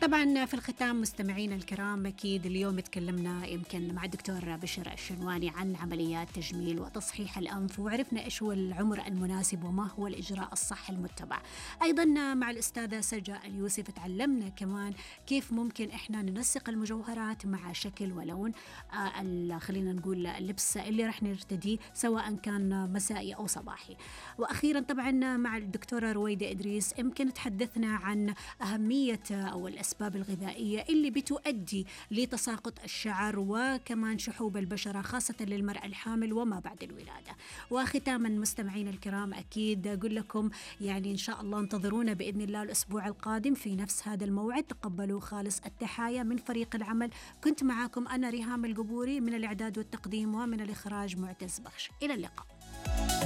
طبعا في الختام مستمعينا الكرام، أكيد اليوم تكلمنا يمكن مع الدكتور بشر الشنواني عن عمليات تجميل وتصحيح الأنف، وعرفنا إيش هو العمر المناسب وما هو الإجراء الصح المتبع. أيضا مع الأستاذة سجا اليوسف تعلمنا كمان كيف ممكن إحنا ننسق المجوهرات مع شكل ولون خلينا نقول اللبس اللي رح نرتديه سواء كان مسائي أو صباحي. وأخيرا طبعا مع الدكتورة رويدة إدريس يمكن تحدثنا عن أهمية أو الأسباب الغذائية اللي بتؤدي لتساقط الشعر وكمان شحوب البشرة خاصة للمرأة الحامل وما بعد الولادة. وختاما مستمعين الكرام، أكيد أقول لكم يعني إن شاء الله انتظرونا بإذن الله الأسبوع القادم في نفس هذا الموعد. تقبلوا خالص التحايا من فريق العمل، كنت معاكم أنا ريهام القبوري من الإعداد والتقديم، ومن الإخراج معتز بخش. إلى اللقاء.